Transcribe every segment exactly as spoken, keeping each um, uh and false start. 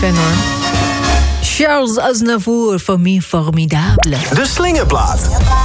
fan hoor. Charles Aznavour, Famille Formidable. De Slingerplaat.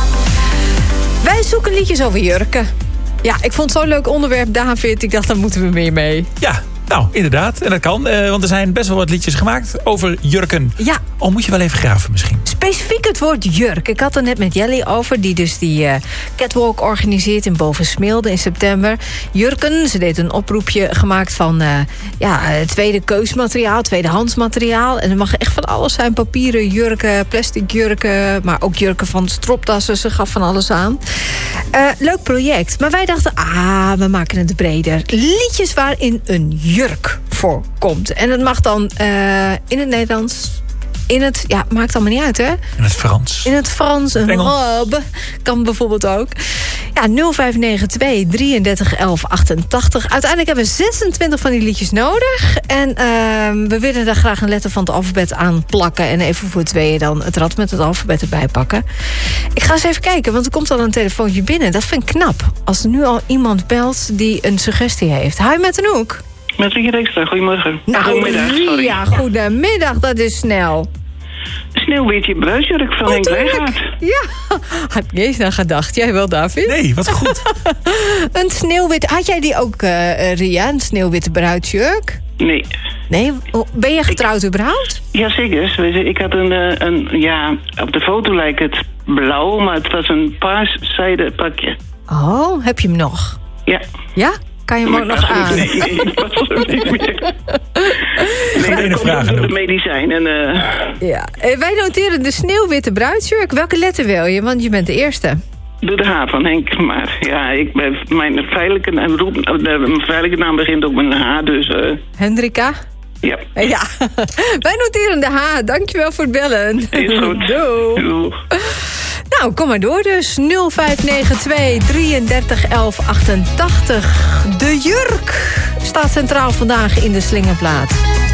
Wij zoeken liedjes over jurken. Ja, ik vond het zo'n leuk onderwerp, David. Ik dacht, daar moeten we meer mee. Ja, nou, inderdaad. En dat kan, uh, want er zijn best wel wat liedjes gemaakt over jurken. Ja. Oh, moet je wel even graven misschien. Specifiek het woord jurk. Ik had het net met Jelly over, die dus die uh, catwalk organiseert in Bovensmilde in september. Jurken, ze deed een oproepje gemaakt van uh, ja, tweede keusmateriaal, tweedehands materiaal. En er mag echt van alles zijn. Papieren jurken, plastic jurken, maar ook jurken van stropdassen. Ze gaf van alles aan. Uh, leuk project. Maar wij dachten, ah, we maken het breder. Liedjes waarin een jurk voorkomt. En dat mag dan uh, in het Nederlands, in het, ja, maakt allemaal niet uit, hè? In het Frans. In het Frans, een Engels. robe kan bijvoorbeeld ook. Ja, nul vijf negen twee, drieëndertig, elf, achtentachtig. Uiteindelijk hebben we zesentwintig van die liedjes nodig. En uh, we willen daar graag een letter van het alfabet aan plakken. En even voor tweeën dan het rad met het alfabet erbij pakken. Ik ga eens even kijken, want er komt al een telefoontje binnen. Dat vind ik knap. Als er nu al iemand belt die een suggestie heeft. Hi, met een hoek. Met Ricky Dijkstra, goedemorgen. Nou, goedemiddag, sorry. ja, goedemiddag, dat is snel. Sneeuwwitje bruisjurk van Henk Wijngaard. Ja, had ik niet eens aan gedacht. Jij wel, David? Nee, wat goed. Een sneeuwwit. Had jij die ook, uh, Ria, een sneeuwwitte bruidsjurk? Nee. Nee? Ben je getrouwd ik... überhaupt? Jazeker. Ik had een, een, ja, op de foto lijkt het blauw, maar het was een paars zijden pakje. Oh, heb je hem nog? Ja. Ja? Kan je hem ook nog aan? Nee, nee, ik pas er niet meer. Nee, dat komt door de medicijn. En, uh... ja. Wij noteren de sneeuwwitte bruidsjurk. Welke letter wil je? Want je bent de eerste. Doe de H van Henk. Maar ja, ik ben, mijn, feitelijke, mijn feitelijke naam begint ook met een H, dus... Uh... Hendrika? Ja. Ja. Wij noteren de H. Dankjewel voor het bellen. Is goed. Doei. Doei. Nou, kom maar door dus. nul vijf negen twee, drieëndertig, elf, achtentachtig. De jurk staat centraal vandaag in de Slingerplaat.